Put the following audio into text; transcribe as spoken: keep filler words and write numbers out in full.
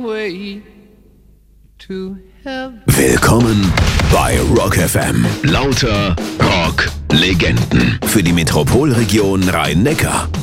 Willkommen bei Rock F M. Lauter Rock-Legenden für die Metropolregion Rhein-Neckar.